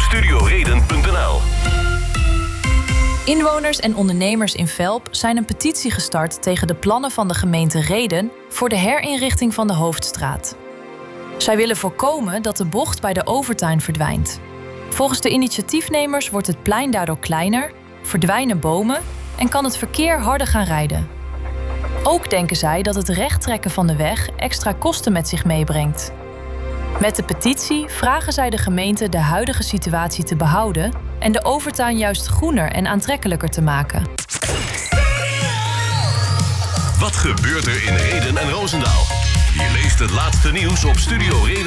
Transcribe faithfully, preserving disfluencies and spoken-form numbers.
studio reden punt n l. Inwoners en ondernemers in Velp zijn een petitie gestart tegen de plannen van de gemeente Rheden voor de herinrichting van de Hoofdstraat. Zij willen voorkomen dat de bocht bij de Overtuin verdwijnt. Volgens de initiatiefnemers wordt het plein daardoor kleiner, verdwijnen bomen en kan het verkeer harder gaan rijden. Ook denken zij dat het rechttrekken van de weg extra kosten met zich meebrengt. Met de petitie vragen zij de gemeente de huidige situatie te behouden en de Overtuin juist groener en aantrekkelijker te maken. Wat gebeurt er in Rheden en Roosendaal? Je leest het laatste nieuws op studio reden